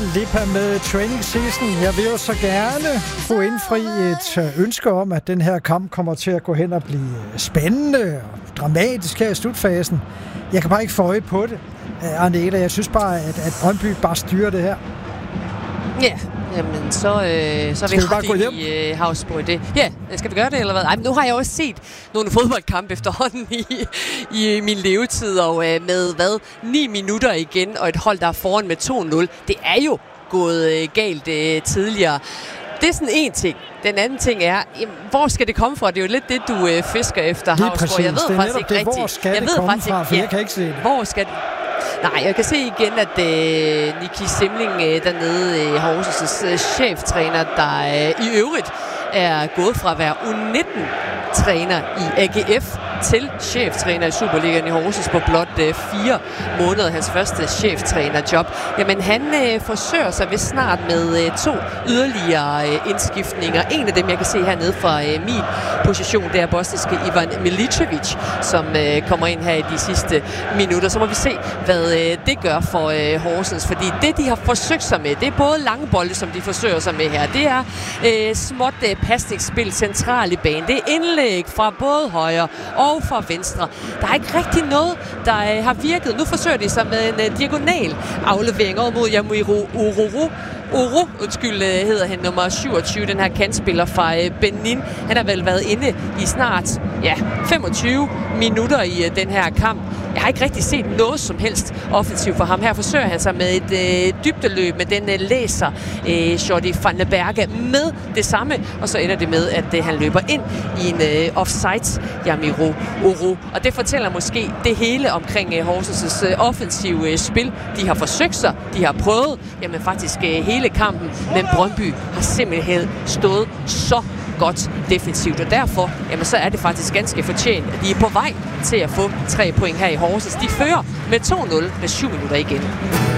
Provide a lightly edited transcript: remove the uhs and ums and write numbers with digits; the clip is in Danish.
Dua Lipa med Training Season. Jeg vil jo så gerne kunne indfri et ønske om, at den her kamp kommer til at gå hen og blive spændende og dramatisk her i slutfasen. Jeg kan bare ikke få øje på det, Arnela. Jeg synes bare, at Brøndby bare styrer det her. Ja, jamen så er vi bare gå hjem i Havsborg i det. Ja, skal vi gøre det, eller hvad? Ej, nu har jeg også set nogle fodboldkampe efterhånden i min levetid, og med 9 minutter igen, og et hold, der er foran med 2-0. Det er jo gået galt tidligere. Det er sådan en ting. Den anden ting er, hvor skal det komme fra? Det er jo lidt det, du fisker efter, Havsborg. Jeg ved faktisk ikke rigtigt. Hvor skal det komme fra? For jeg kan ikke se det. Hvor skal det? Nej, jeg kan se igen, at Niki Simling dernede, Horsens' cheftræner, der i øvrigt er gået fra at være U19-træner i AGF til cheftræner i Superligaen i Horsens på blot 4 måneder, hans første cheftrænerjob. Jamen, han forsøger sig vist snart med 2 yderligere indskiftninger. En af dem, jeg kan se hernede fra min position, det er bosniske Ivan Milicevic, som kommer ind her i de sidste minutter. Så må vi se, hvad det gør for Horsens, fordi det, de har forsøgt sig med, det er både lange bolde, som de forsøger sig med her. Det er småt pasningsspil centralt i banen. Det er indlæg fra både højre og fra venstre. Der er ikke rigtig noget, der har virket. Nu forsøger de sig med en diagonal aflevering over mod Yamiro Oro, hedder han, nummer 27, den her kantspiller fra Benin. Han har vel været inde i snart 25 minutter i den her kamp. Jeg har ikke rigtig set noget som helst offensivt for ham. Her forsøger han sig med et dybdeløb med den læser Jordi van den Berge med det samme. Og så ender det med, at han løber ind i en offside, Yamiro Oro. Og det fortæller måske det hele omkring Horsens' offensive spil. De har forsøgt sig, de har prøvet, jamen faktisk hele kampen. Men Brøndby har simpelthen stået så godt defensivt, og derfor jamen, så er det faktisk ganske fortjent, at de er på vej til at få 3 point her i Horsens. De fører med 2-0 med 7 minutter igen.